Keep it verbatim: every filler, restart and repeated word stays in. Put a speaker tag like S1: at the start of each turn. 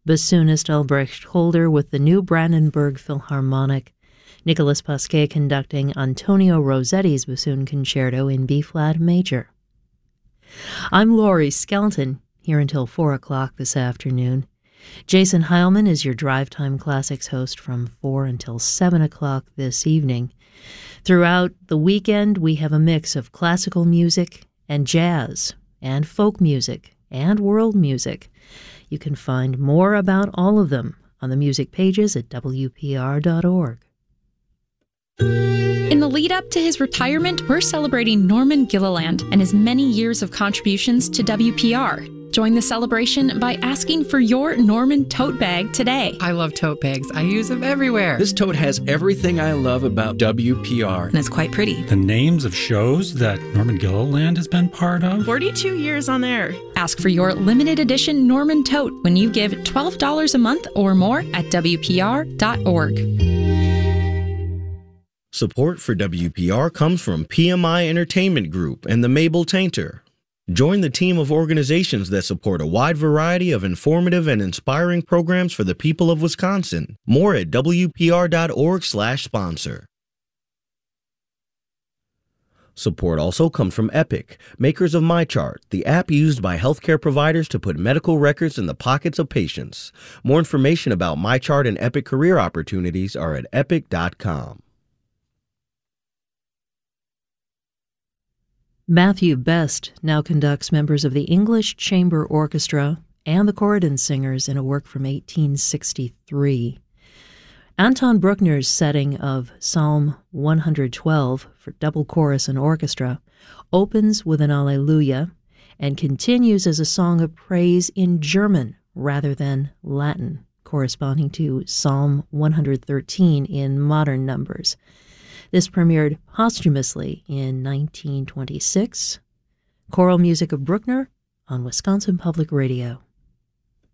S1: bassoonist Albrecht Holder with the New Brandenburg Philharmonic, Nicolas Pasquet conducting Antonio Rossetti's bassoon concerto in B-flat major. I'm Laurie Skelton, here until four o'clock this afternoon. Jason Heilman is your Drive Time Classics host from four until seven o'clock this evening. Throughout the weekend, we have a mix of classical music and jazz and folk music and world music. You can find more about all of them on the music pages at W P R dot org.
S2: In the lead up to his retirement, we're celebrating Norman Gilliland and his many years of contributions to W P R. Join the celebration by asking for your Norman tote bag today.
S3: I love tote bags. I use them everywhere.
S4: This tote has everything I love about W P R.
S2: And it's quite pretty.
S5: The names of shows that Norman Gilliland has been part of.
S6: forty-two years on air.
S2: Ask for your limited edition Norman tote when you give twelve dollars a month or more at W P R dot org.
S7: Support for W P R comes from P M I Entertainment Group and the Mabel Tainter. Join the team of organizations that support a wide variety of informative and inspiring programs for the people of Wisconsin. More at W P R dot org slash sponsor. Support also comes from Epic, makers of MyChart, the app used by healthcare providers to put medical records in the pockets of patients. More information about MyChart and Epic career opportunities are at epic dot com.
S1: Matthew Best now conducts members of the English Chamber Orchestra and the Corydon Singers in a work from eighteen sixty-three. Anton Bruckner's setting of Psalm one twelve for double chorus and orchestra opens with an Alleluia and continues as a song of praise in German rather than Latin, corresponding to Psalm one thirteen in modern numbers. This premiered posthumously in nineteen twenty-six. Choral music of Bruckner on Wisconsin Public Radio.